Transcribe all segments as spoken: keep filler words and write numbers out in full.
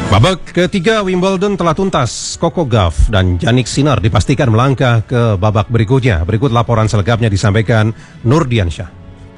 Babak ketiga Wimbledon telah tuntas. Coco Gauff dan Jannik Sinner dipastikan melangkah ke babak berikutnya. Berikut laporan selengkapnya disampaikan Nurdiansyah.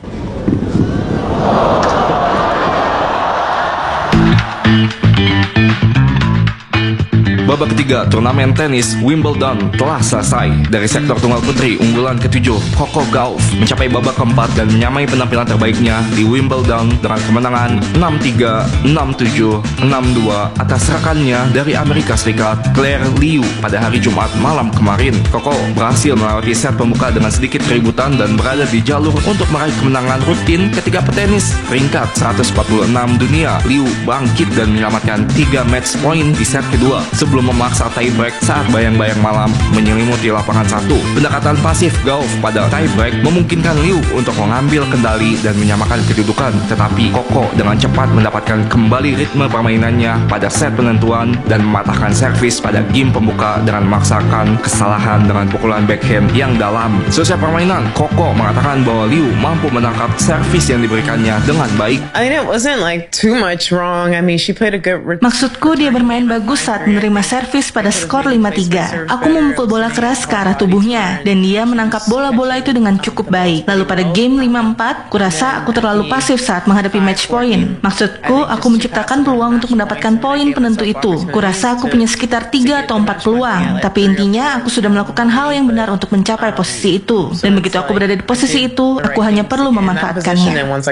Babak ketiga turnamen tenis Wimbledon telah selesai. Dari sektor tunggal putri, unggulan ketujuh Coco Gauff mencapai babak keempat dan menyamai penampilan terbaiknya di Wimbledon dengan kemenangan enam tiga, enam tujuh, enam dua atas rekannya dari Amerika Serikat Claire Liu pada hari Jumat malam kemarin. Coco berhasil melewati set pembuka dengan sedikit keributan dan berada di jalur untuk meraih kemenangan rutin ketika petenis peringkat seratus empat puluh enam dunia. Liu bangkit dan menyelamatkan tiga match point di set kedua sebelum memaksa tiebreak saat bayang-bayang malam menyelimuti lapangan satu. Pendekatan pasif Gauff pada tiebreak memungkinkan Liu untuk mengambil kendali dan menyamakan kedudukan, tetapi Coco dengan cepat mendapatkan kembali ritme permainannya pada set penentuan dan mematahkan servis pada game pembuka dengan memaksakan kesalahan dengan pukulan backhand yang dalam. Selesai permainan, Coco mengatakan bahwa Liu mampu menangkap servis yang diberikannya dengan baik. I mean, it wasn't like too much wrong. I mean, she played a good. Maksudku dia bermain bagus saat menerima servis pada skor lima tiga. Aku memukul bola keras ke arah tubuhnya dan dia menangkap bola-bola itu dengan cukup baik. Lalu pada game lima empat, kurasa aku terlalu pasif saat menghadapi match point. Maksudku, aku menciptakan peluang untuk mendapatkan poin penentu itu. Kurasa aku punya sekitar tiga atau empat peluang, tapi intinya aku sudah melakukan hal yang benar untuk mencapai posisi itu. Dan begitu aku berada di posisi itu, aku hanya perlu memanfaatkannya.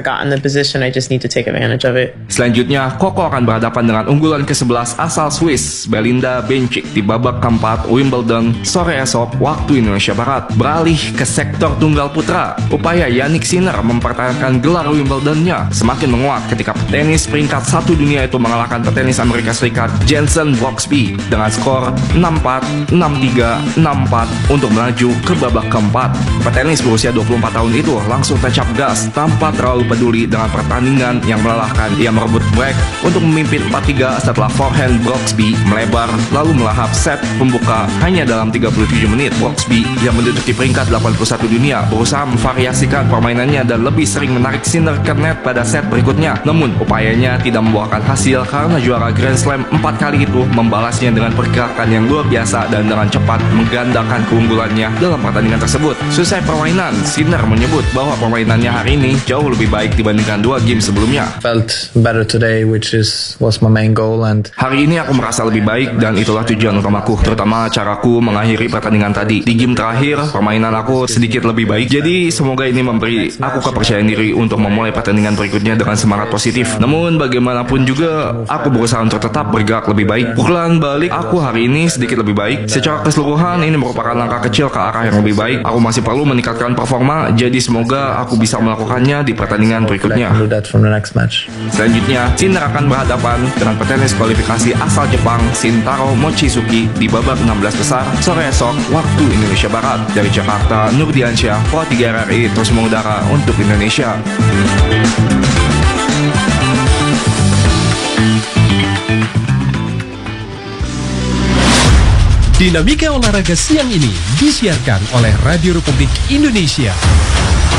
Selanjutnya, Coco akan berhadapan dengan unggulan ke sebelas asal Swiss, Belinda Bencic, di babak keempat Wimbledon sore esok waktu Indonesia Barat. Beralih ke sektor tunggal putra, upaya Jannik Sinner mempertahankan gelar Wimbledon-nya semakin menguat ketika petenis peringkat satu dunia itu mengalahkan petenis Amerika Serikat Jenson Brooksby dengan skor enam empat, enam tiga, enam empat untuk melaju ke babak keempat. Petenis berusia dua puluh empat tahun itu langsung tancap gas tanpa terlalu peduli dengan pertandingan yang melelahkan. Ia merebut break untuk memimpin empat tiga setelah forehand Brooksby melebar lalu melahap set pembuka hanya dalam tiga puluh tujuh menit. Brooksby yang menduduki peringkat delapan puluh satu dunia berusaha memvariasikan permainannya dan lebih sering menarik Sinner ke net pada set berikutnya. Namun upayanya tidak membuahkan hasil karena juara Grand Slam empat kali itu membalasnya dengan pergerakan yang luar biasa dan dengan cepat menggandakan keunggulannya dalam pertandingan tersebut. Selesai permainan, Sinner menyebut bahwa permainannya hari ini jauh lebih baik dibandingkan dua game sebelumnya. Felt better today, which is was my main goal, and hari ini aku merasa lebih baik dan itulah tujuan utamaku, terutama caraku mengakhiri pertandingan tadi. Di game terakhir, permainan aku sedikit lebih baik, jadi semoga ini memberi aku kepercayaan diri untuk memulai pertandingan berikutnya dengan semangat positif. Namun bagaimanapun juga, aku berusaha untuk tetap bergerak lebih baik. Pukulan balik aku hari ini sedikit lebih baik. Secara keseluruhan, ini merupakan langkah kecil ke arah yang lebih baik. Aku masih perlu meningkatkan performa, jadi semoga aku bisa melakukannya di pertandingan berikutnya. Selanjutnya, Sinner akan berhadapan dengan petenis kualifikasi asal Jepang Shintaro Mochizuki di babak enam belas besar sore esok waktu Indonesia Barat. Dari Jakarta, Nurdiansyah, Pro tiga R R I terus mengudara untuk Indonesia. Dinamika olahraga siang ini disiarkan oleh Radio Republik Indonesia.